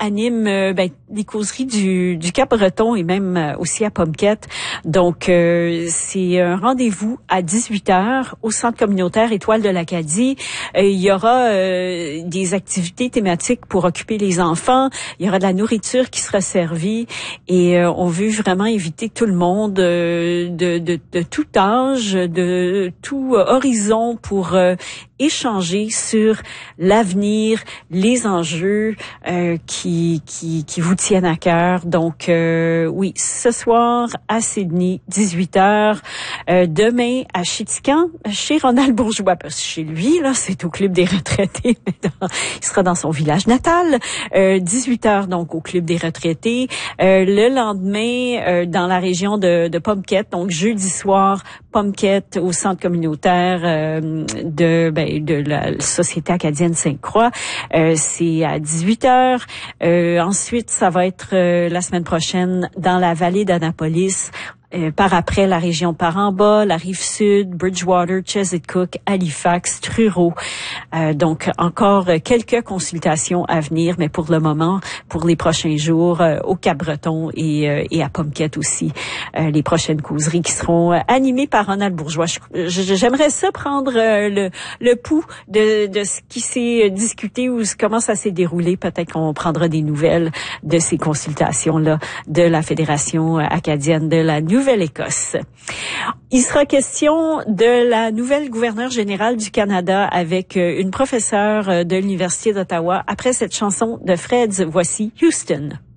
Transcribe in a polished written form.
anime les causeries du Cap-Breton et même aussi à Pomquette. Donc, c'est un rendez-vous à 18h au Centre communautaire Étoile de l'Acadie. Il y aura des activités thématiques pour occuper les enfants. Il y aura de la nourriture qui sera servie et on veut vraiment inviter tout le monde de tout âge, de tout horizon pour échanger sur l'avenir, les enjeux qui vous tiennent à cœur. Donc, oui, ce soir à Sydney, 18h. Demain à Chitican, chez Ronald Bourgeois. Parce que chez lui, là, c'est au Club des retraités. Il sera dans son village natal. 18h, donc, au Club des retraités. Le lendemain, dans la région de Pomquette, donc jeudi soir, Pomquette, au centre communautaire de la Société acadienne Sainte-Croix. C'est à 18h. Ensuite, ça va être la semaine prochaine dans la vallée d'Annapolis. Par après, la région par en bas, la Rive-Sud, Bridgewater, Chesapeake, Halifax, Truro. Donc, encore quelques consultations à venir, mais pour le moment, pour les prochains jours, au Cap-Breton et à Pomquette aussi, les prochaines causeries qui seront animées par Ronald Bourgeois. J'aimerais ça prendre le pouls de ce qui s'est discuté ou comment ça s'est déroulé. Peut-être qu'on prendra des nouvelles de ces consultations-là de la Fédération acadienne de la Nouvelle-Écosse. Il sera question de la nouvelle gouverneure générale du Canada avec une professeure de l'Université d'Ottawa après cette chanson de Freds. Voici Houston.